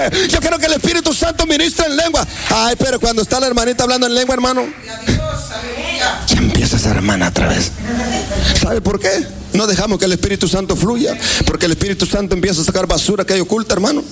Yo quiero que el Espíritu Santo ministre en lengua. Ay, pero cuando está la hermanita hablando en lengua, hermano, ya empieza esa hermana otra vez. ¿Sabe por qué? No dejamos que el Espíritu Santo fluya, porque el Espíritu Santo empieza a sacar basura que hay oculta, hermano.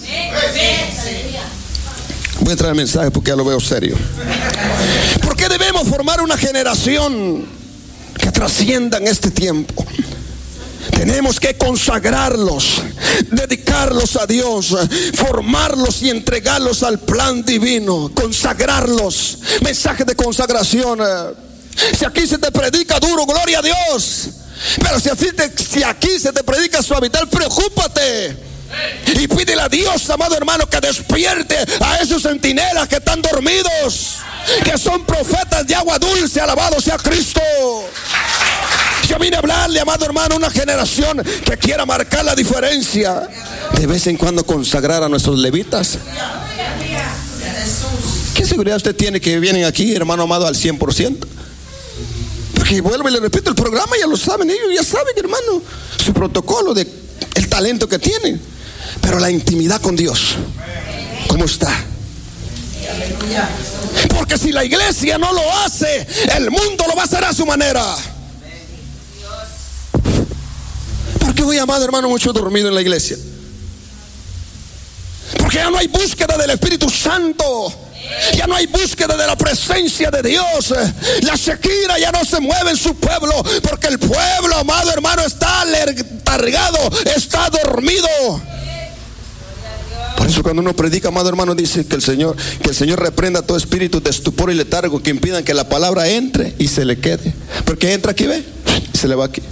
Voy a entrar al mensaje porque ya lo veo serio. ¿Por qué debemos formar una generación que trascienda en este tiempo? Tenemos que consagrarlos, dedicarlos a Dios, formarlos y entregarlos al plan divino. Consagrarlos. Mensaje de consagración. Si aquí se te predica duro, gloria a Dios. Pero si aquí se te predica suavitel, preocúpate. Y pídele a Dios, amado hermano, que despierte a esos centinelas que están dormidos, que son profetas de agua dulce. Alabado sea Cristo. Yo vine a hablarle, amado hermano, a una generación que quiera marcar la diferencia. De vez en cuando consagrar a nuestros levitas. ¿Qué seguridad usted tiene que vienen aquí, hermano amado, al 100%? Porque vuelvo y le repito, el programa ya lo saben, ellos ya saben, hermano, su protocolo de el talento que tienen. Pero la intimidad con Dios, ¿cómo está? Porque si la iglesia no lo hace, el mundo lo va a hacer a su manera. Porque hoy, amado hermano, mucho dormido en la iglesia. Porque ya no hay búsqueda del Espíritu Santo. Ya no hay búsqueda de la presencia de Dios. La Shekina ya no se mueve en su pueblo, porque el pueblo, amado hermano, está letargado, está dormido. Por eso cuando uno predica, amado hermano, dice que el Señor reprenda todo espíritu de estupor y letargo que impidan que la palabra entre y se le quede. Porque entra aquí, ve, y se le va aquí.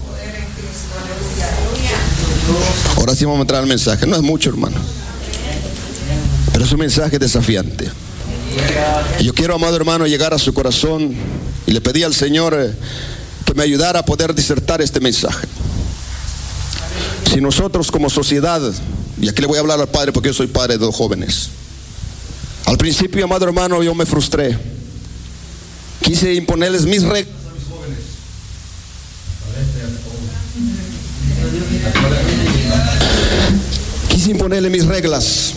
Ahora sí vamos a entrar al mensaje. No es mucho, hermano, pero es un mensaje desafiante. Y yo quiero, amado hermano, llegar a su corazón. Y le pedí al Señor que me ayudara a poder disertar este mensaje. Si nosotros como sociedad, y aquí le voy a hablar al padre porque yo soy padre de dos jóvenes. Al principio, amado hermano, yo me frustré. Quise imponerles mis reglas. Quise imponerle mis reglas.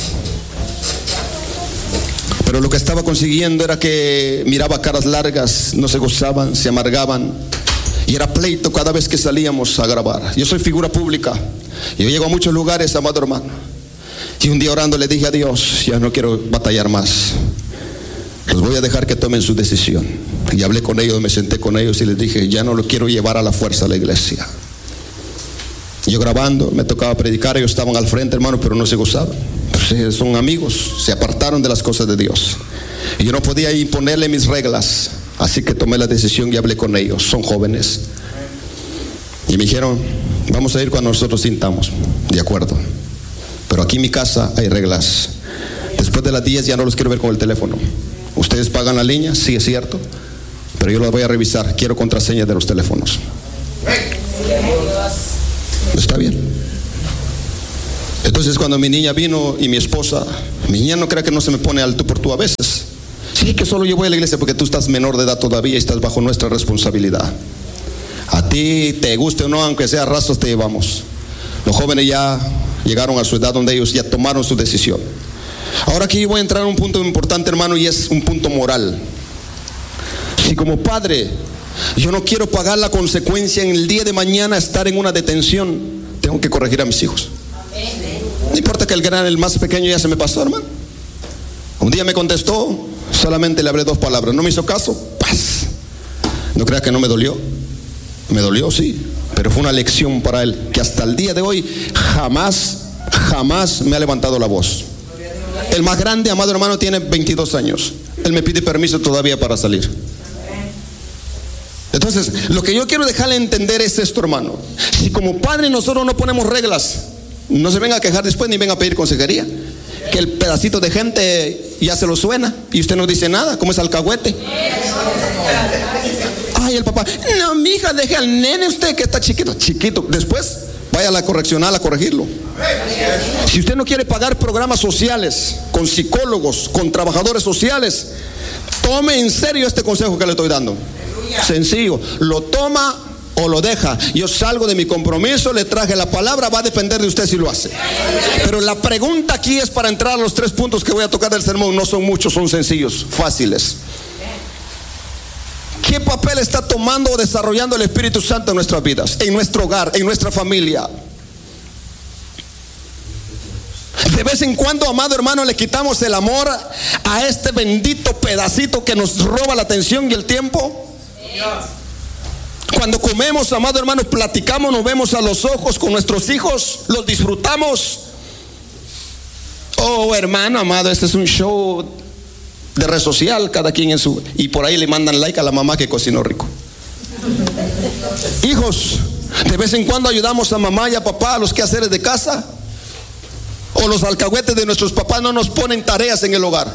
Pero lo que estaba consiguiendo era que miraba caras largas, no se gozaban, se amargaban. Y era pleito cada vez que salíamos a grabar. Yo soy figura pública. Yo llego a muchos lugares, amado hermano. Y un día orando le dije a Dios, ya no quiero batallar más. Los voy a dejar que tomen su decisión. Y hablé con ellos, me senté con ellos y les dije, ya no lo quiero llevar a la fuerza a la iglesia. Yo grabando, me tocaba predicar, ellos estaban al frente, hermano, pero no se gozaban. Pues son amigos, se apartaron de las cosas de Dios. Y yo no podía imponerle mis reglas. Así que tomé la decisión y hablé con ellos. Son jóvenes. Y me dijeron, vamos a ir cuando nosotros sintamos. De acuerdo. Pero aquí en mi casa hay reglas. Después de las 10 ya no los quiero ver con el teléfono. Ustedes pagan la línea, sí es cierto, pero yo las voy a revisar. Quiero contraseñas de los teléfonos. Está bien. Entonces cuando mi niña vino y mi esposa, mi niña no crea que no se me pone al tú por tú a veces. Sí, que solo yo voy a la iglesia porque tú estás menor de edad todavía y estás bajo nuestra responsabilidad. A ti te guste o no, aunque sea rastros te llevamos. Los jóvenes ya llegaron a su edad donde ellos ya tomaron su decisión. Ahora aquí voy a entrar en un punto importante, hermano, y es un punto moral. Si como padre yo no quiero pagar la consecuencia en el día de mañana estar en una detención, tengo que corregir a mis hijos. No importa que el más pequeño ya se me pasó, hermano. Un día me contestó, solamente le hablé 2 palabras, no me hizo caso, paz. No crea que no me dolió. Me dolió, sí, pero fue una lección para él, que hasta el día de hoy jamás me ha levantado la voz. El más grande, amado hermano, tiene 22 años. Él me pide permiso todavía para salir. Entonces, lo que yo quiero dejarle entender es esto, hermano. Si como padre nosotros no ponemos reglas, no se venga a quejar después ni venga a pedir consejería. Que el pedacito de gente ya se lo suena y usted no dice nada, como es alcahuete. Ay, el papá, no, mija, deje al nene usted que está chiquito. Después vaya a la correccional a corregirlo. Si usted no quiere pagar programas sociales con psicólogos, con trabajadores sociales, tome en serio este consejo que le estoy dando. Sencillo, lo toma o lo deja. Yo salgo de mi compromiso, le traje la palabra, va a depender de usted si lo hace. Pero la pregunta aquí es para entrar a los 3 puntos que voy a tocar del sermón. No son muchos, son sencillos, fáciles. ¿Qué papel está tomando o desarrollando el Espíritu Santo en nuestras vidas, en nuestro hogar, en nuestra familia? De vez en cuando, amado hermano, le quitamos el amor a este bendito pedacito que nos roba la atención y el tiempo. Cuando comemos, amado hermano, platicamos, nos vemos a los ojos con nuestros hijos, los disfrutamos. Oh, hermano amado, este es un show de red social, cada quien en su... Y por ahí le mandan like a la mamá que cocinó rico. Hijos, de vez en cuando ayudamos a mamá y a papá a los quehaceres de casa. O los alcahuetes de nuestros papás no nos ponen tareas en el hogar.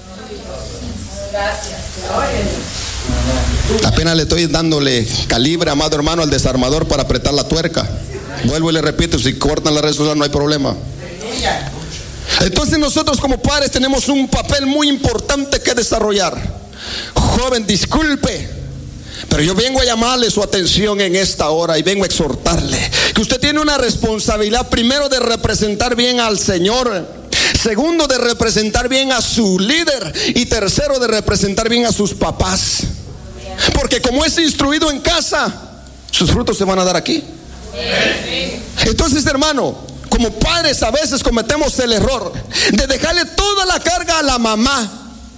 Apenas le estoy dándole calibre, amado hermano, al desarmador para apretar la tuerca. Vuelvo y le repito, si cortan la red social no hay problema. Entonces nosotros como padres tenemos un papel muy importante que desarrollar. Joven, disculpe, pero yo vengo a llamarle su atención en esta hora y vengo a exhortarle que usted tiene una responsabilidad, primero de representar bien al Señor, segundo de representar bien a su líder y tercero de representar bien a sus papás. Porque como es instruido en casa, sus frutos se van a dar aquí. Entonces, hermano, como padres a veces cometemos el error de dejarle toda la carga a la mamá.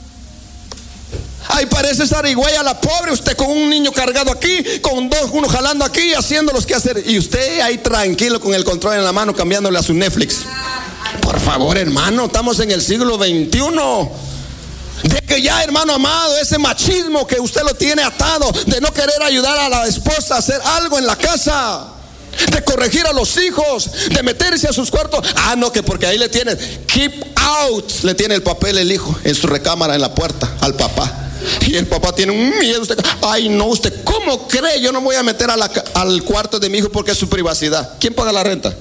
Ay, parece zarigüeya la pobre, usted con un niño cargado aquí, con dos, uno jalando aquí, haciendo los que hacer. Y usted ahí tranquilo con el control en la mano, cambiándole a su Netflix. Por favor, hermano, estamos en el siglo XXI. De que ya, hermano amado, ese machismo que usted lo tiene atado, de no querer ayudar a la esposa a hacer algo en la casa, de corregir a los hijos, de meterse a sus cuartos. Ah, no, que porque ahí le tiene keep out, le tiene el papel el hijo en su recámara en la puerta al papá. Y el papá tiene un miedo. Usted, ay no, usted ¿cómo cree? Yo no voy a meter al cuarto de mi hijo porque es su privacidad. ¿Quién paga la renta?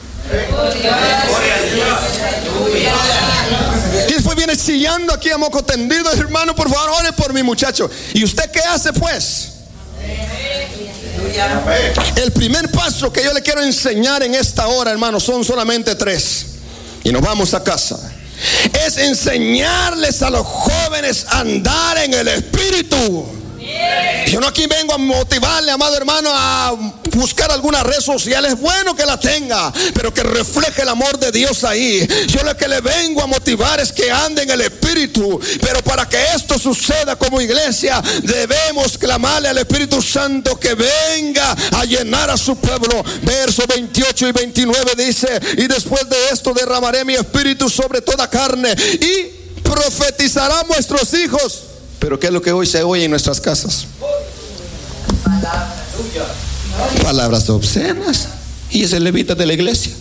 Y después viene chillando aquí a moco tendido. Hermano, por favor, ore por mi muchacho. ¿Y usted qué hace pues? El primer paso que yo le quiero enseñar en esta hora, hermano, son solamente 3 y nos vamos a casa. Es enseñarles a los jóvenes a andar en el Espíritu. Yo no aquí vengo a motivarle, amado hermano, a buscar alguna red social. Es bueno que la tenga, pero que refleje el amor de Dios ahí. Yo lo que le vengo a motivar es que ande en el Espíritu. Pero para que esto suceda como iglesia, debemos clamarle al Espíritu Santo que venga a llenar a su pueblo. Versos 28 y 29 dice: y después de esto derramaré mi espíritu sobre toda carne, y profetizarán vuestros hijos. Pero ¿qué es lo que hoy se oye en nuestras casas? Palabras obscenas. Y es el levita de la iglesia.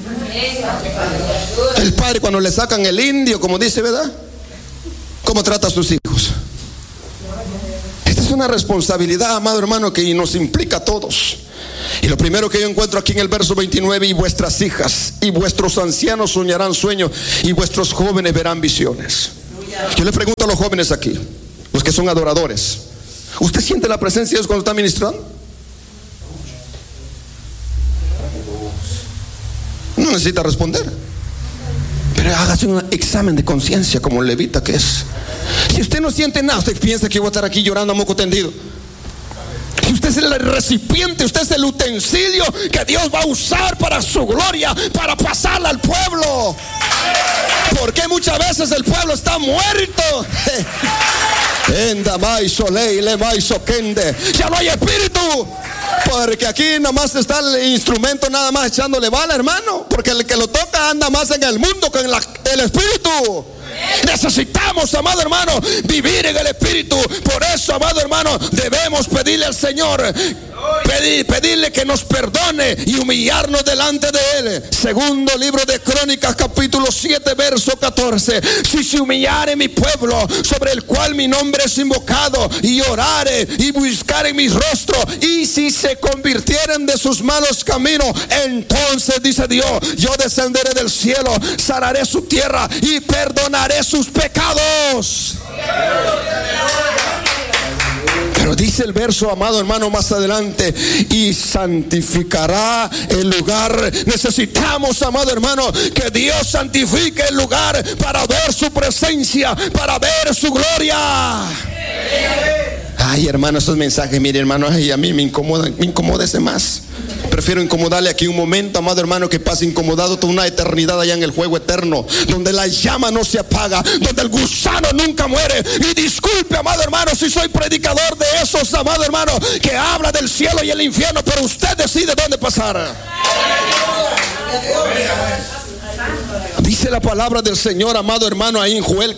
El padre, cuando le sacan el indio, como dice, ¿verdad? ¿Cómo trata a sus hijos? Esta es una responsabilidad, amado hermano, que nos implica a todos. Y lo primero que yo encuentro aquí en el verso 29: y vuestras hijas y vuestros ancianos soñarán sueños, y vuestros jóvenes verán visiones. Yo le pregunto a los jóvenes aquí, los que son adoradores: ¿usted siente la presencia de Dios cuando está ministrando? No necesita responder, pero hágase un examen de conciencia como levita que es. Si usted no siente nada, usted piensa que voy a estar aquí llorando a moco tendido. Si usted es el recipiente, usted es el utensilio que Dios va a usar para su gloria, para pasarla al pueblo. Porque muchas veces el pueblo está muerto. Ya no hay espíritu. Porque aquí nada más está el instrumento, nada más echándole bala, hermano. Porque el que lo toca anda más en el mundo que en el espíritu. Necesitamos, amado hermano, vivir en el Espíritu. Por eso, amado hermano, debemos pedirle al Señor, pedirle que nos perdone y humillarnos delante de Él. Segundo libro de Crónicas, capítulo 7, verso 14: si se humillare mi pueblo, sobre el cual mi nombre es invocado, y orare y buscare mi rostro, y si se convirtieren de sus malos caminos, entonces, dice Dios, yo descenderé del cielo, sanaré su tierra y perdonaré sus pecados. Pero dice el verso, amado hermano, más adelante, y santificará el lugar. Necesitamos, amado hermano, que Dios santifique el lugar para ver su presencia, para ver su gloria. Ay, hermano, esos mensajes, mire, hermano, ay, a mí me incomodan, me incomoda ese más. Prefiero incomodarle aquí un momento, amado hermano, que pase incomodado toda una eternidad allá en el juego eterno, donde la llama no se apaga, donde el gusano nunca muere. Y disculpe, amado hermano, si soy predicador de esos, amado hermano, que habla del cielo y el infierno, pero usted decide dónde pasar. Dice la palabra del Señor, amado hermano, ahí en Joel